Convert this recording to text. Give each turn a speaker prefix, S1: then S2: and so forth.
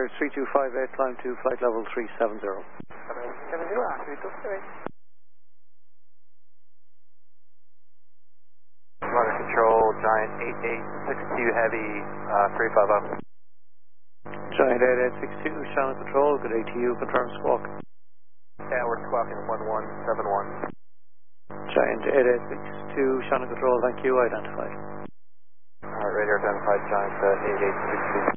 S1: Emirates 3258, climb to flight level 370.
S2: 70, Weather control, Giant 8862 Heavy, 350.
S1: Giant 8862, channel control, good day to you, confirm squawk.
S2: Yeah, we're squawking 1171.
S1: Giant 8862, channel control, thank you, identified.
S2: Alright, radar identified, Giant 8862.